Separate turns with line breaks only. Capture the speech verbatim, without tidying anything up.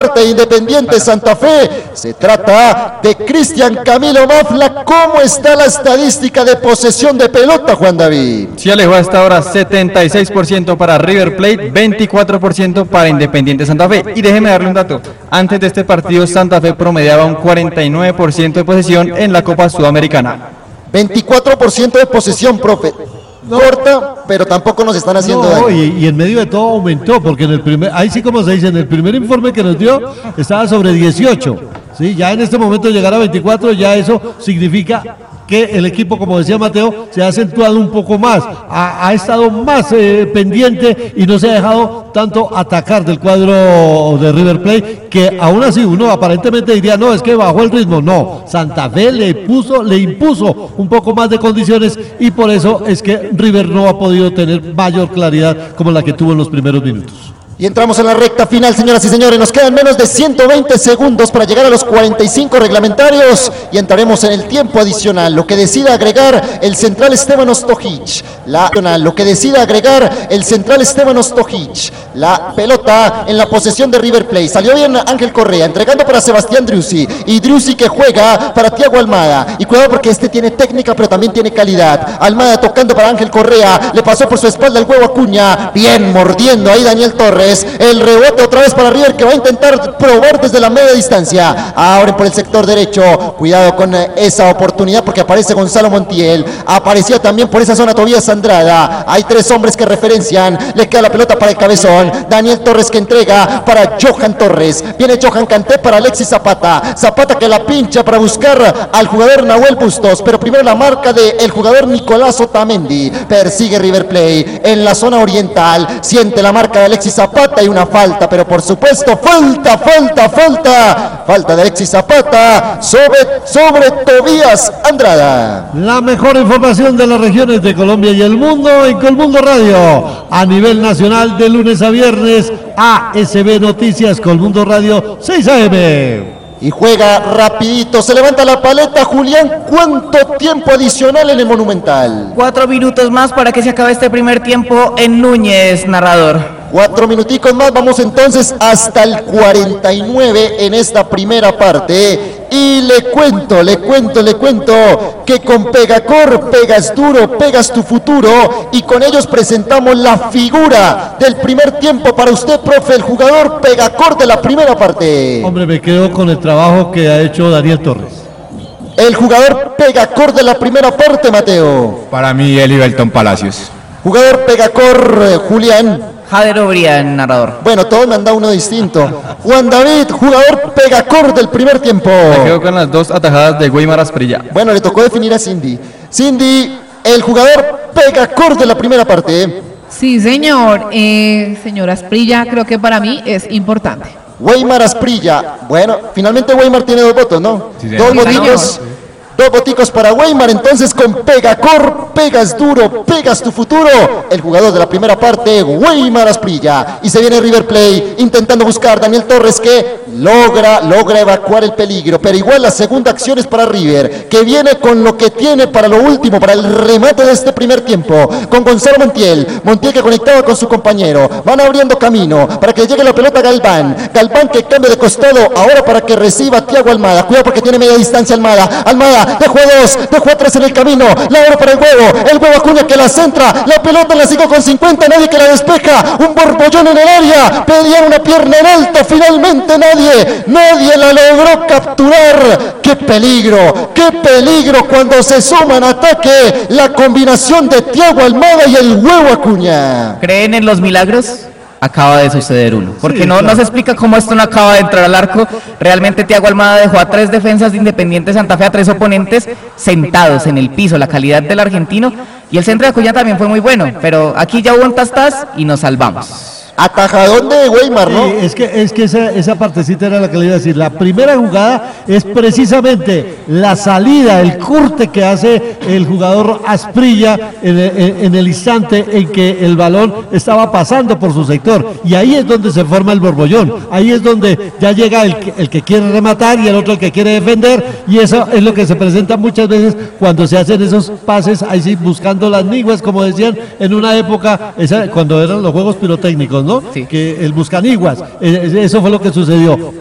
parte de Independiente Santa Fe. Se trata de Cristian Camilo Mafla. ¿Cómo está la estadística de posesión de pelota, Juan David?
Sí, Alejo, hasta ahora setenta y seis por ciento para River Plate, veinticuatro por ciento para Independiente Santa Fe. Y déjeme darle un dato. Antes de este partido, Santa Fe promediaba un cuarenta y nueve por ciento de posesión en la Copa Sudamericana.
veinticuatro por ciento de posesión, profe. Corta, pero tampoco nos están haciendo
no,
daño.
Y, y en medio de todo aumentó, porque en el primer, ahí sí como se dice, en el primer informe que nos dio estaba sobre dieciocho, ¿sí? Ya en este momento llegar a veinticuatro, ya eso significa que el equipo, como decía Mateo, se ha acentuado un poco más, ha, ha estado más eh, pendiente y no se ha dejado tanto atacar del cuadro de River Plate, que aún así uno aparentemente diría, no, es que bajó el ritmo. No, Santa Fe le puso, le impuso un poco más de condiciones y por eso es que River no ha podido tener mayor claridad como la que tuvo en los primeros minutos.
Y entramos en la recta final, señoras y señores. Nos quedan menos de ciento veinte segundos para llegar a los cuarenta y cinco reglamentarios y entraremos en el tiempo adicional. Lo que decida agregar el central Esteban Ostojic. La, lo que decida agregar el central Esteban Ostojic. La pelota en la posesión de River Plate. Salió bien Ángel Correa, entregando para Sebastián Driussi. Y Driussi que juega para Thiago Almada. Y cuidado porque este tiene técnica, pero también tiene calidad. Almada tocando para Ángel Correa. Le pasó por su espalda el huevo Acuña. Bien, mordiendo ahí Daniel Torres. El rebote otra vez para River, que va a intentar probar desde la media distancia. Ahora por el sector derecho. Cuidado con esa oportunidad porque aparece Gonzalo Montiel. Aparecía también por esa zona Tobías Andrada. Hay tres hombres que referencian. Le queda la pelota para el cabezón. Daniel Torres que entrega para Johan Torres. Viene Johan Kanté para Alexis Zapata. Zapata que la pincha para buscar al jugador Nahuel Bustos. Pero primero la marca del jugador Nicolás Otamendi. Persigue River Plate en la zona oriental. Siente la marca de Alexis Zapata. Y una falta, pero por supuesto falta, falta, falta falta de Alexis Zapata sobre, sobre Tobías Andrada.
La mejor información de las regiones de Colombia y el mundo en Colmundo Radio a nivel nacional de lunes a viernes. A S B Noticias, Colmundo Radio seis A M.
Y juega rapidito, se levanta la paleta, Julián. ¿Cuánto tiempo adicional en el Monumental?
Cuatro minutos más para que se acabe este primer tiempo en Núñez, narrador.
Cuatro minuticos más, vamos entonces hasta el cuarenta y nueve en esta primera parte. Y le cuento, le cuento, le cuento que con Pegacor pegas duro, pegas tu futuro. Y con ellos presentamos la figura del primer tiempo para usted, profe, el jugador Pegacor de la primera parte.
Hombre, me quedo con el trabajo que ha hecho Daniel Torres.
El jugador Pegacor de la primera parte, Mateo.
Para mí, Elivelton Palacios.
Jugador Pegacor, eh, Julián.
Jader Obrián, narrador.
Bueno, todos me han dado uno distinto. Juan David, jugador Pegacor del primer tiempo.
Me quedo con las dos atajadas de Weimar Asprilla.
Bueno, le tocó definir a Cindy. Cindy, el jugador Pegacor de la primera parte.
Sí, señor. Eh, señor Asprilla, creo que para mí es importante.
Weimar Asprilla. Bueno, finalmente Weimar tiene dos votos, ¿no?
Sí,
dos
sí,
voticos. Dos boticos para Weimar, entonces con Pegacor, pegas duro, pegas tu futuro. El jugador de la primera parte, Weimar Asprilla. Y se viene River Plate intentando buscar Daniel Torres, que logra, logra evacuar el peligro. Pero igual la segunda acción es para River, que viene con lo que tiene para lo último, para el remate de este primer tiempo. Con Gonzalo Montiel, Montiel que conectaba con su compañero. Van abriendo camino para que llegue la pelota a Galván. Galván que cambia de costado ahora para que reciba Thiago Almada. Cuidado porque tiene media distancia Almada. Almada dejó dos, dejó tres en el camino, la abre para el huevo, el huevo Acuña que la centra, la pelota la sigue con cincuenta, nadie que la despeja, un borbollón en el área, pedían una pierna en alto, finalmente nadie, nadie la logró capturar. ¡Qué peligro! ¡Qué peligro cuando se suma en ataque la combinación de Thiago Almada y el huevo Acuña!
¿Creen en los milagros? Acaba de suceder uno, porque
sí,
no,
claro.
no se explica cómo esto no acaba de entrar al arco. Realmente Thiago Almada dejó a tres defensas de Independiente Santa Fe, a tres oponentes sentados en el piso, la calidad del argentino, y el centro de Acuña también fue muy bueno, pero aquí ya hubo un tas-tas y nos salvamos.
Atajadón de Weimar, ¿no?
Sí, es que, es que esa, esa partecita era la que le iba a decir. La primera jugada es precisamente la salida, el corte que hace el jugador Asprilla en, en, en el instante en que el balón estaba pasando por su sector. Y ahí es donde se forma el borbollón. Ahí es donde ya llega el, el que quiere rematar y el otro el que quiere defender. Y eso es lo que se presenta muchas veces cuando se hacen esos pases, ahí sí, buscando las niguas, como decían en una época, esa, cuando eran los juegos pirotécnicos, ¿no?
Sí.
Que el buscaniguas, eh, eso fue lo que sucedió.